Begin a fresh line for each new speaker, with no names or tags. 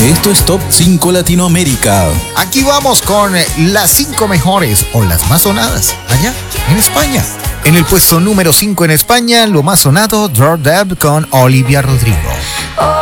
Esto es Top 5 Latinoamérica.
Aquí vamos con las 5 mejores o las más sonadas allá en España. En el puesto número 5 en España, lo más sonado, Drop Dead con Olivia Rodrigo.